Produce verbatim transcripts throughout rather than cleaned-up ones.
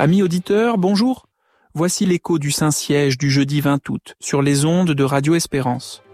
Amis auditeurs, bonjour. Voici l'écho du Saint-Siège du jeudi vingt août sur les ondes de Radio Espérance.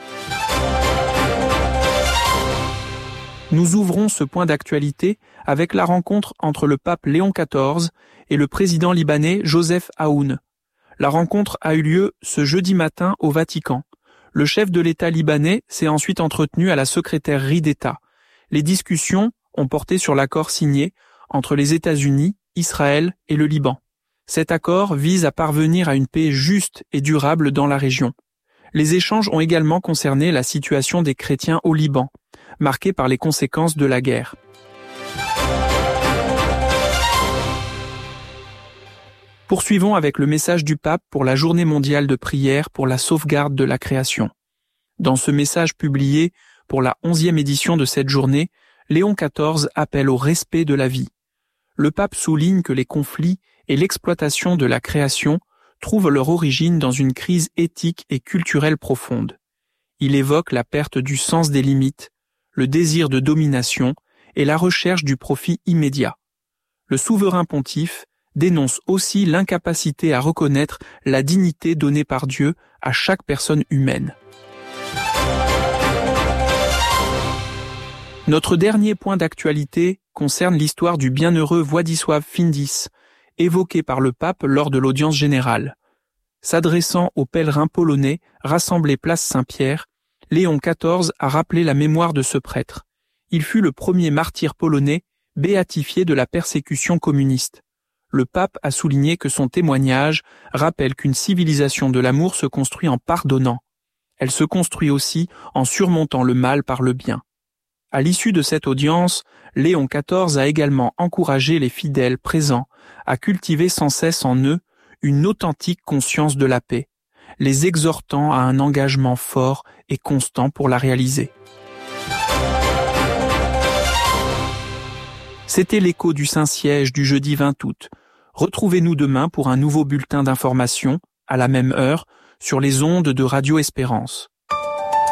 Nous ouvrons ce point d'actualité avec la rencontre entre le pape Léon quatorze et le président libanais Joseph Aoun. La rencontre a eu lieu ce jeudi matin au Vatican. Le chef de l'État libanais s'est ensuite entretenu à la secrétairerie d'État. Les discussions ont porté sur l'accord signé entre les États-Unis, Israël et le Liban. Cet accord vise à parvenir à une paix juste et durable dans la région. Les échanges ont également concerné la situation des chrétiens au Liban, marquée par les conséquences de la guerre. Poursuivons avec le message du pape pour la journée mondiale de prière pour la sauvegarde de la création. Dans ce message publié pour la onzième édition de cette journée, Léon quatorze appelle au respect de la vie. Le pape souligne que les conflits et l'exploitation de la création trouvent leur origine dans une crise éthique et culturelle profonde. Il évoque la perte du sens des limites, le désir de domination et la recherche du profit immédiat. Le souverain pontife dénonce aussi l'incapacité à reconnaître la dignité donnée par Dieu à chaque personne humaine. Notre dernier point d'actualité concerne l'histoire du bienheureux Władysław Findys, évoqué par le pape lors de l'audience générale. S'adressant aux pèlerins polonais rassemblés place Saint-Pierre, Léon quatorze a rappelé la mémoire de ce prêtre. Il fut le premier martyr polonais béatifié de la persécution communiste. Le pape a souligné que son témoignage rappelle qu'une civilisation de l'amour se construit en pardonnant. Elle se construit aussi en surmontant le mal par le bien. À l'issue de cette audience, Léon quatorze a également encouragé les fidèles présents à cultiver sans cesse en eux une authentique conscience de la paix, les exhortant à un engagement fort et constant pour la réaliser. C'était l'écho du Saint-Siège du jeudi vingt août. Retrouvez-nous demain pour un nouveau bulletin d'information, à la même heure, sur les ondes de Radio Espérance.